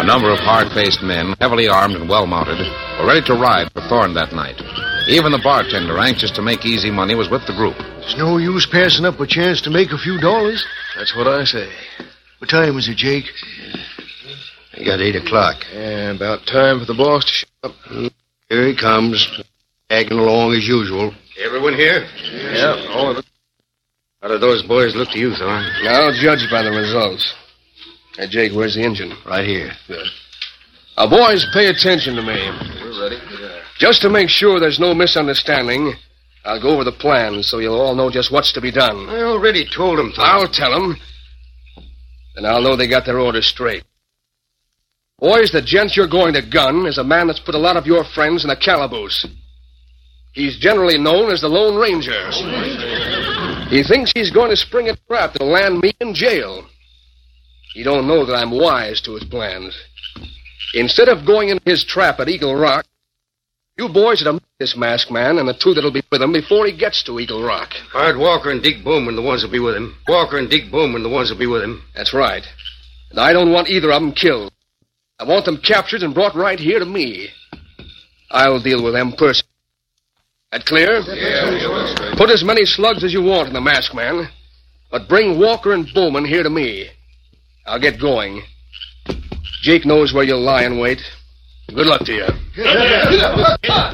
A number of hard-faced men, heavily armed and well-mounted, were ready to ride for Thorne that night. Even the bartender, anxious to make easy money, was with the group. There's no use passing up a chance to make a few dollars. That's what I say. What time is it, Jake? We got 8 o'clock. Yeah, about time for the boss to show up. Here he comes, tagging along as usual. Everyone here? Yeah, all of it. How do those boys look to you, Thorne? I'll judge by the results. Hey, Jake, where's the engine? Right here. Good. Now, boys, pay attention to me. We're ready. Just to make sure there's no misunderstanding, I'll go over the plans so you'll all know just what's to be done. I already told them, Thorne. I'll tell them. Then I'll know they got their orders straight. Boys, the gent you're going to gun is a man that's put a lot of your friends in a calaboose. He's generally known as the Lone Ranger. He thinks he's going to spring a trap that'll land me in jail. He don't know that I'm wise to his plans. Instead of going in his trap at Eagle Rock, you boys are to meet this masked man and the two that'll be with him before he gets to Eagle Rock. Bart Walker and Deke Bowman, the ones that'll be with him. Walker and Deke Bowman, the ones that'll be with him. That's right. And I don't want either of them killed. I want them captured and brought right here to me. I'll deal with them personally. That clear? Yeah. Put as many slugs as you want in the masked man, but bring Walker and Bowman here to me. I'll get going. Jake knows where you'll lie in wait. Good luck to you.